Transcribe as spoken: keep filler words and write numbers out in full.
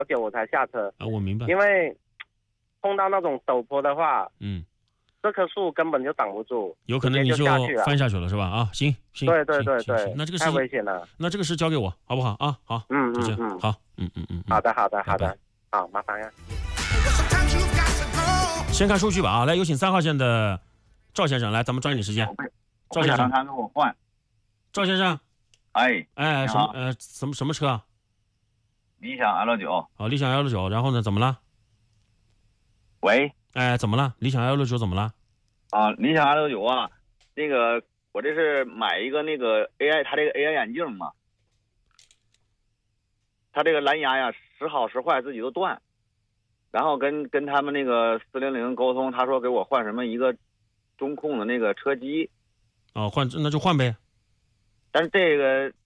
久我才下车。 啊，我明白。 因为碰到那种陡坡的话， 嗯， 这棵树根本就挡不住， 有可能你就直接就下去了翻下去了是吧？啊，行行， 对对对行行行对，太那这个事情， 危险了。 那这个事交给我好不好啊？好， 嗯就这样， 嗯嗯， 好，嗯嗯嗯，嗯好的好的好拜拜的，好，麻烦呀。 先看数据吧啊，来有请三号线的赵先生，来咱们抓紧时间。赵先生， 他给我换。 赵先生， 哎哎， 你好什么呃什么什么车啊？ 理想 L 九。 哦，理想 L 九，然后呢怎么了？ 喂， 哎，怎么了？理想 L 九怎么了？ 啊，理想 L 九啊，那个我这是买一个那个 A I， 它这个 A I 眼镜嘛，它这个蓝牙呀时好时坏，自己都断，然后跟跟他们那个四零零沟通，他说给我换什么一个中控的那个车机。 哦，换那就换呗。 但是这个